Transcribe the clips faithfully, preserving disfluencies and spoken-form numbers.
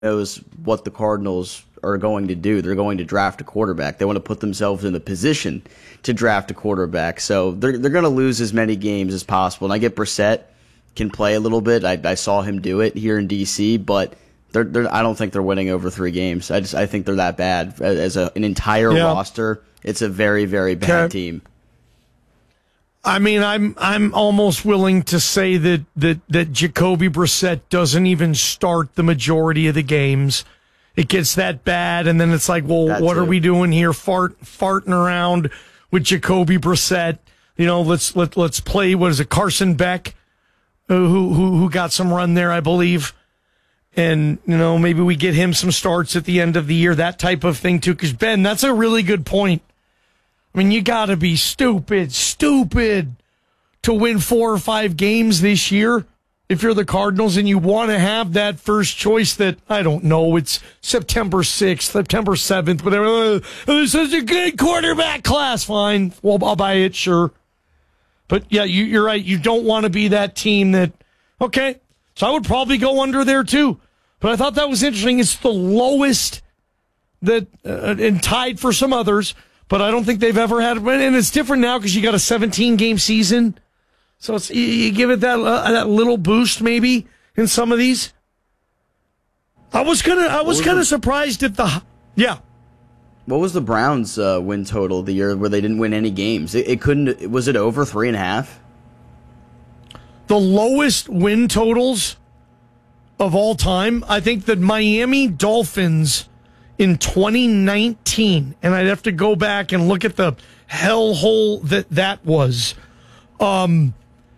knows what the Cardinals are going to do. They're going to draft a quarterback. They want to put themselves in the position to draft a quarterback. So they're they're going to lose as many games as possible. And I get Brissett can play a little bit. I, I saw him do it here in D C, but they're, they're I don't think they're winning over three games. I just I think they're that bad as a, an entire yeah. roster. It's a very very bad okay. team. I mean, I'm I'm almost willing to say that, that, that Jacoby Brissett doesn't even start the majority of the games. It gets that bad, and then it's like, well, that what too. are we doing here? Fart farting around with Jacoby Brissett. You know, let's let let's play. What is it, Carson Beck, who who who got some run there, I believe, and you know maybe we get him some starts at the end of the year, that type of thing too. Because Ben, that's a really good point. I mean, you got to be stupid, stupid to win four or five games this year if you're the Cardinals and you want to have that first choice that, I don't know, it's September sixth, September seventh, whatever. Oh, this is a good quarterback class. Fine. Well, I'll buy it, sure. But, yeah, you, you're right. You don't want to be that team that, okay, so I would probably go under there too. But I thought that was interesting. It's the lowest that, uh, and tied for some others. But I don't think they've ever had, and it's different now because you got a seventeen-game season, so it's you, you give it that uh, that little boost maybe in some of these. I was gonna, I was, was kind of surprised at the, yeah. What was the Browns' uh, win total the year where they didn't win any games? It, it couldn't. Was it over three and a half? The lowest win totals of all time. I think the Miami Dolphins in twenty nineteen, and I'd have to go back and look at the hellhole that that was. Um,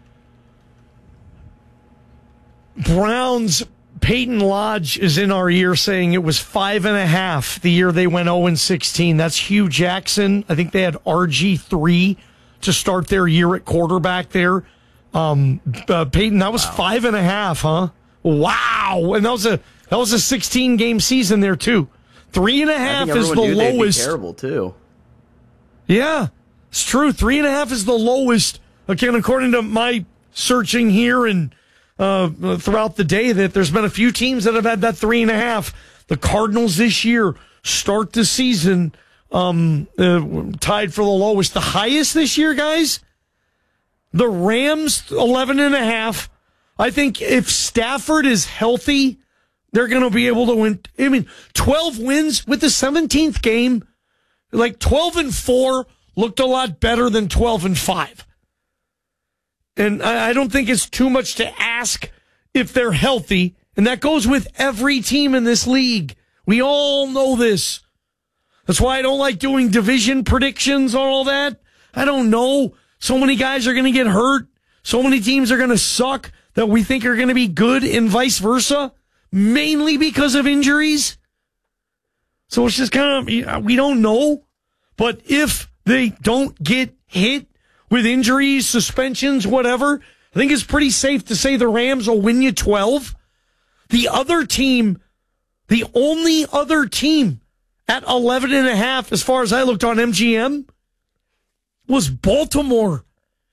Browns, Peyton Lodge is in our ear saying it was five and a half the year they went oh and sixteen. That's Hugh Jackson. I think they had R G three to start their year at quarterback there. Um, uh, Peyton, that was wow. five and a half, huh? Wow. And that was a, that was a sixteen game season there too. Three and a half is the knew lowest. They'd be terrible too. Yeah, it's true. Three and a half is the lowest. Again, according to my searching here and uh, throughout the day, that there's been a few teams that have had that three and a half. The Cardinals this year start the season um, uh, tied for the lowest. The highest this year, guys, the Rams, eleven and a half. I think if Stafford is healthy, they're going to be able to win. I mean, twelve wins with the seventeenth game. Like twelve and four looked a lot better than twelve and five. And I, I don't think it's too much to ask if they're healthy. And that goes with every team in this league. We all know this. That's why I don't like doing division predictions on all that. I don't know. So many guys are going to get hurt. So many teams are going to suck that we think are going to be good and vice versa. Mainly because of injuries. So it's just kind of, we don't know. But if they don't get hit with injuries, suspensions, whatever, I think it's pretty safe to say the Rams will win you twelve. The other team, the only other team at eleven and a half, as far as I looked on M G M, was Baltimore.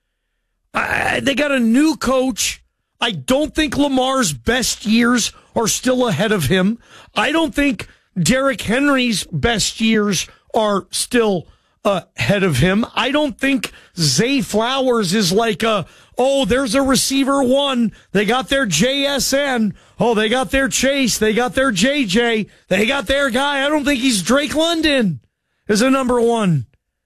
I, they got a new coach. I don't think Lamar's best years are still ahead of him. I don't think Derrick Henry's best years are still ahead of him. I don't think Zay Flowers is like a, oh, there's a receiver one. They got their J S N. Oh, they got their Chase. They got their J J. They got their guy. I don't think he's Drake London as a number one.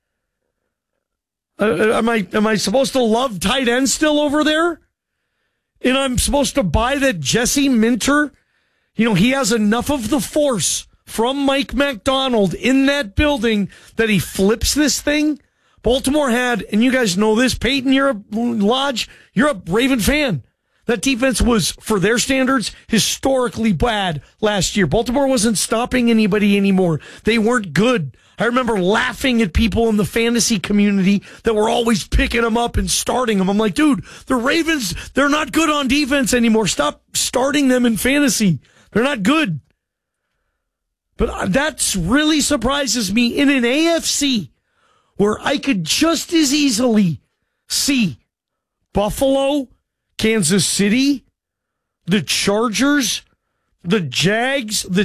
Uh, am I, am I supposed to love tight end still over there? And I'm supposed to buy that Jesse Minter, you know, he has enough of the force from Mike McDonald in that building that he flips this thing. Baltimore had, and you guys know this, Peyton, you're a Lodge, you're a Raven fan. That defense was, for their standards, historically bad last year. Baltimore wasn't stopping anybody anymore. They weren't good. I remember laughing at people in the fantasy community that were always picking them up and starting them. I'm like, dude, the Ravens, they're not good on defense anymore. Stop starting them in fantasy. They're not good. But that really surprises me in an A F C where I could just as easily see Buffalo, Kansas City, the Chargers, the Jags, the